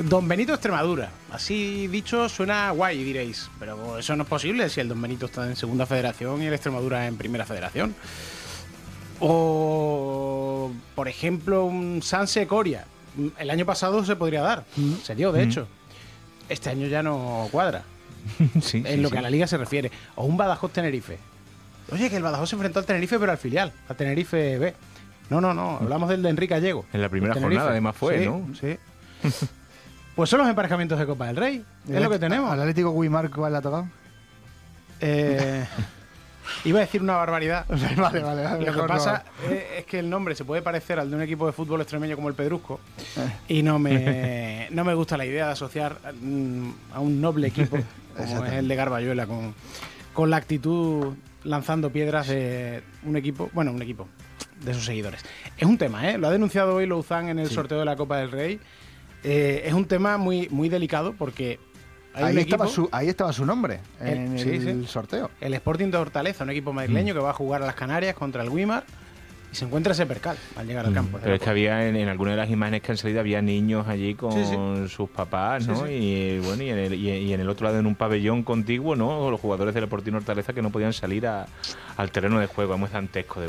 Don Benito Extremadura. Así dicho suena guay, diréis. Pero eso no es posible si el Don Benito está en segunda federación y el Extremadura en primera federación. O, por ejemplo, un Sanse Coria. El año pasado se podría dar. Se dio, de hecho. Este año ya no cuadra. Sí, En lo que a la liga se refiere. O un Badajoz Tenerife. Oye, que el Badajoz se enfrentó al Tenerife, pero al filial, al Tenerife B. No, hablamos del de Enrique Gallego. En la primera El Tenerife. jornada, además, fue, Sí, ¿no? Sí. Pues son los emparejamientos de Copa del Rey. Es lo que tenemos. ¿Al Atlético Guimar cuál le ha tocado? Iba a decir una barbaridad. Vale. Lo que pasa es que el nombre se puede parecer al de un equipo de fútbol extremeño como el Pedrusco y no me gusta la idea de asociar a un noble equipo como es el de Garbayuela con la actitud lanzando piedras de un equipo de sus seguidores. Es un tema, lo ha denunciado hoy Louzán en el sorteo de la Copa del Rey. Es un tema muy, muy delicado porque ahí estaba su nombre en el sorteo. El Sporting de Hortaleza, un equipo madrileño que va a jugar a las Canarias contra el Guimar y se encuentra ese percal al llegar al campo. Pero es que había en alguna de las imágenes que han salido había niños allí con sus papás, ¿no? Sí. Y bueno, y en el otro lado, en un pabellón contiguo, ¿no? Los jugadores del Sporting Hortaleza que no podían salir al terreno de juego. Es muy dantesco, de